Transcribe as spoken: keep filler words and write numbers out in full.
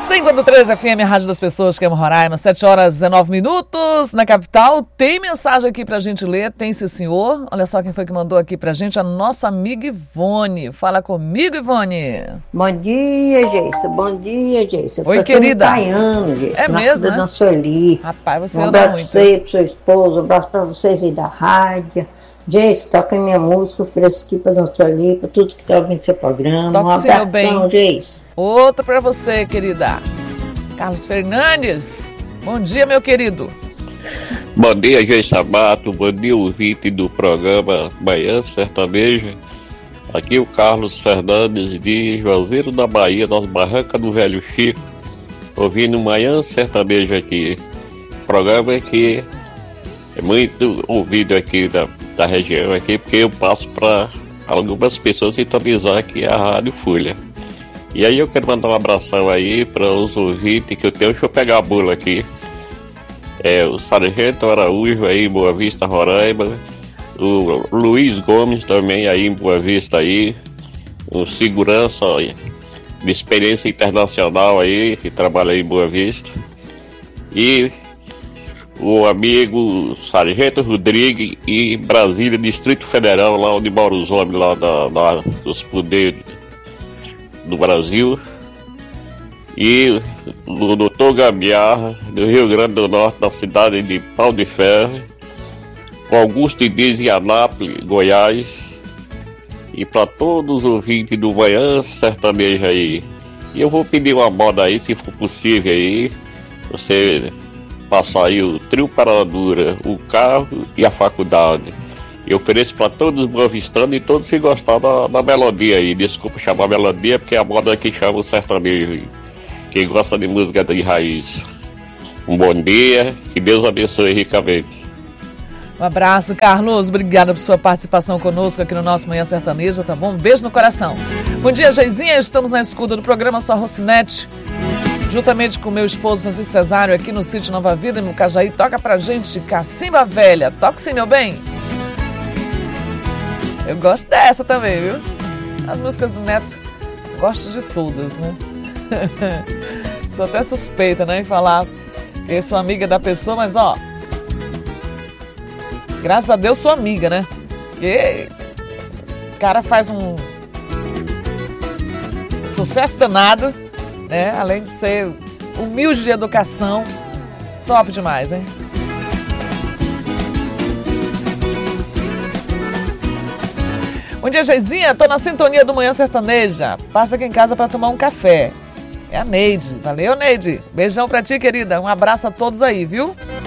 cem ponto três F M, a Rádio das Pessoas, que é Roraima, sete horas e dezenove minutos na capital. Tem mensagem aqui pra gente ler? Tem, sim, senhor. Olha só quem foi que mandou aqui pra gente, a nossa amiga Ivone. Fala comigo, Ivone. Bom dia, Geissa. Bom dia, Geissa. Oi, querida. Taiano, Geissa. É mesmo, né? Da Sueli. Rapaz, você um anda abraço muito. pra você, pro seu esposo, um abraço pra vocês aí da rádio. Geissa, toca minha música, ofereço aqui pra Dona Sueli, pra tudo que tá ouvindo seu programa. Toque, um sim, meu abração, bem. Geissa. Outro pra você, querida. Carlos Fernandes. Bom dia, meu querido. Bom dia, Geissa Mato. Bom dia, ouvinte do programa Manhã Sertaneja. Aqui o Carlos Fernandes de Juazeiro da Bahia, nas Barrancas do Velho Chico, ouvindo Manhã Sertaneja aqui. Programa que é muito ouvido aqui da, da região aqui, porque eu passo para algumas pessoas sintonizar aqui a Rádio Folha. E aí eu quero mandar um abração aí para os ouvintes que eu tenho. Deixa eu pegar a bula aqui. É, o Sargento Araújo aí em Boa Vista, Roraima. O Luiz Gomes também aí em Boa Vista aí. Um segurança de experiência internacional aí, que trabalha aí em Boa Vista. E o amigo Sargento Rodrigues em Brasília, Distrito Federal, lá onde mora os homens lá da, da, dos poderes do Brasil. E o doutor Gambiarra, do Rio Grande do Norte, da cidade de Pau de Ferro. O Augusto Dias em Anápolis, Goiás. E para todos os ouvintes do Manhã Sertaneja aí. E eu vou pedir uma moda aí, se for possível aí, você passar aí o trio Paradura, o carro e a faculdade. Eu ofereço para todos os boavistanos e todos que gostaram da, da melodia aí. Desculpa chamar melodia, porque é a moda que chama o sertanejo. Quem gosta de música de raiz. Um bom dia, que Deus abençoe ricamente. Um abraço, Carlos. Obrigada por sua participação conosco aqui no nosso Manhã Sertaneja, tá bom? Um beijo no coração. Bom dia, Geizinha. Estamos na escuta do programa Só Rocinete, juntamente com meu esposo Francisco Cesário, aqui no sítio Nova Vida, no Cajaí. Toca pra gente Cacimba Velha. Toca sim, meu bem. Eu gosto dessa também, viu? As músicas do Neto, gosto de todas, né? Sou até suspeita, né, em falar que eu sou amiga da pessoa, mas ó, graças a Deus sou amiga, né? Porque o cara faz um sucesso danado, né? Além de ser humilde de educação, top demais, hein? Bom dia, Geizinha. Tô na sintonia do Manhã Sertaneja. Passa aqui em casa para tomar um café. É a Neide. Valeu, Neide. Beijão pra ti, querida. Um abraço a todos aí, viu?